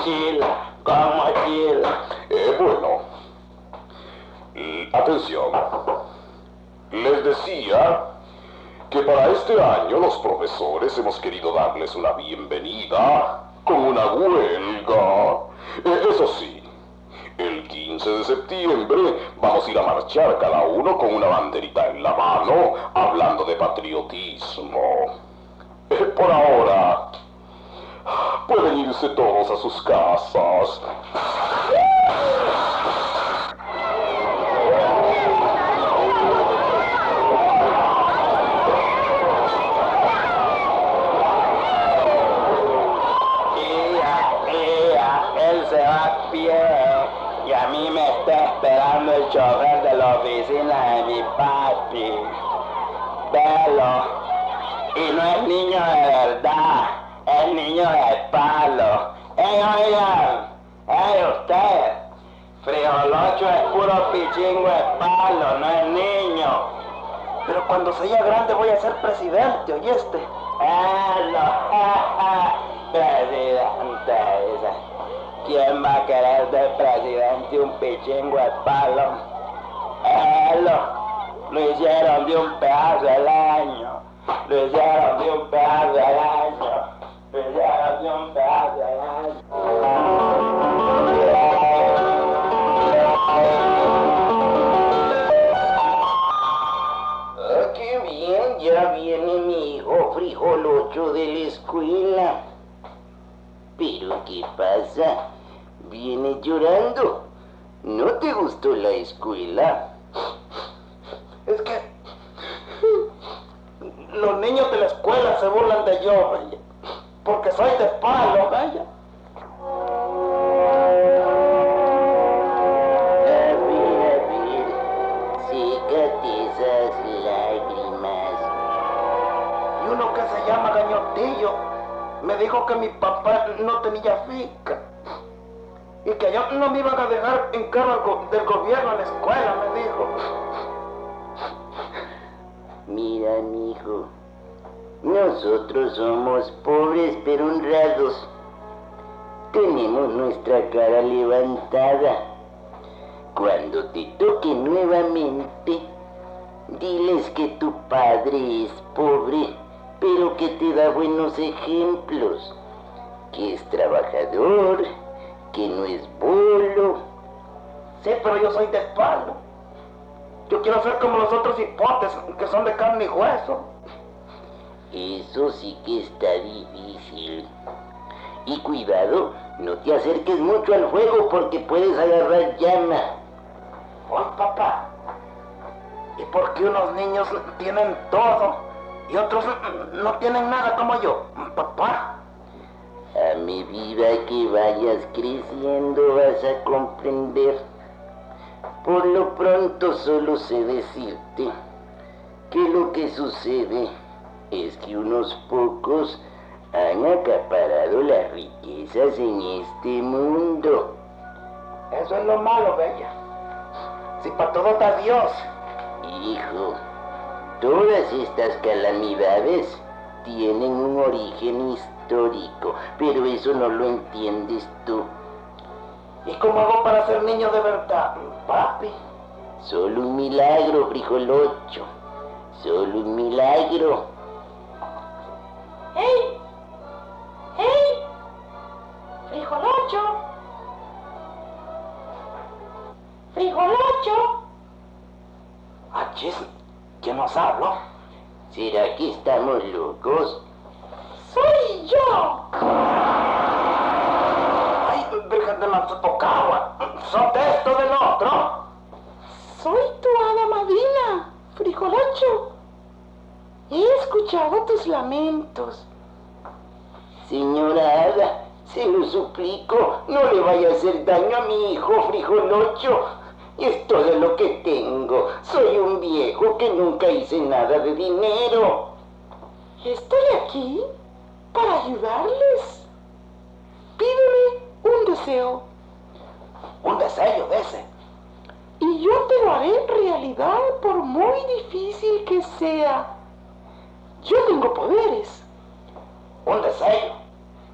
con mochila. Bueno, atención. Les decía que para este año los profesores hemos querido darles una bienvenida con una huelga. Eso sí, el 15 de septiembre vamos a ir a marchar cada uno con una banderita en la mano, hablando de patriotismo. Por ahora, pueden irse todos a sus casas. Él se va a pie y a mí me está esperando el chofer de la oficina de mi papi. Velo. Y no es niño de verdad, es niño de palo. Oigan, usted, Frijolocho es puro pichingo de palo, no es niño. Pero cuando sea grande voy a ser presidente, ¿oíste? Presidente, dice. ¿Quién va a querer ser presidente un pichingo de palo? Lo hicieron de un pedazo el año. Lo hicieron de un pedazo del año. Lo hicieron de un pedazo del año. Ah, qué bien, ya viene mi hijo Frijolocho de la escuela. Pero ¿qué pasa? ¿Vienes llorando? ¿No te gustó la escuela? Es que los niños de la escuela se burlan de yo, vaya, porque soy de palo, vaya. A ver, sécate esas lágrimas. Y uno que se llama Gañotillo me dijo que mi papá no tenía finca y que yo no me iban a dejar en cargo del gobierno en la escuela, me dijo. Mira, mijo, nosotros somos pobres pero honrados. Tenemos nuestra cara levantada. Cuando te toque nuevamente, diles que tu padre es pobre, pero que te da buenos ejemplos, que es trabajador, que no es bolo. Sí, pero yo soy de palo. Yo quiero ser como los otros hipotes, que son de carne y hueso. Eso sí que está difícil. Y cuidado, no te acerques mucho al fuego porque puedes agarrar llama. Oye, papá, ¿y por qué unos niños tienen todo y otros no tienen nada como yo, papá? A medida que vayas creciendo vas a comprender. Por lo pronto solo sé decirte que lo que sucede es que unos pocos han acaparado las riquezas en este mundo. Eso es lo malo, bella. Si para todo está Dios. Hijo, todas estas calamidades tienen un origen histórico, pero eso no lo entiendes tú. ¿Y cómo hago para ser niño de verdad, papi? Solo un milagro, Frijolocho. Solo un milagro. ¡Hey! ¡Hey! ¡Frijolocho! ¡Frijolocho! Achis, ¿quién nos habló? ¿Será que estamos locos? ¡Soy yo! Ay, Virgen de la Tocagua, ¿sos de esto del otro? Soy tu hada madrina, Frijolocho. He escuchado tus lamentos. Señora Hada, se lo suplico, no le vaya a hacer daño a mi hijo Frijolocho. Es todo lo que tengo. Soy un viejo que nunca hice nada de dinero. Estoy aquí para ayudarles. Pídeme un deseo Un deseo de ese. y yo te lo haré realidad por muy difícil que sea. Yo tengo poderes. Un deseo.